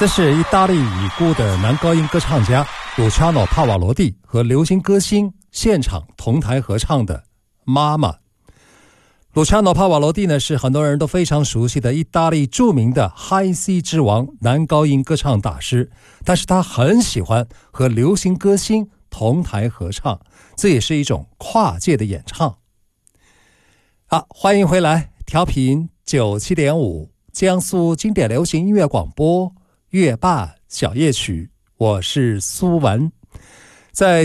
这是意大利已故的男高音歌唱家鲁查诺·帕瓦罗蒂和流行歌星现场同台合唱的《妈妈》。鲁查诺·帕瓦罗蒂呢，是很多人都非常熟悉的意大利著名的 High C 之王男高音歌唱大师，但是他很喜欢和流行歌星同台合唱，这也是一种跨界的演唱。好，欢迎回来，调频97.5江苏经典流行音乐广播，乐霸小夜曲，我是苏文。在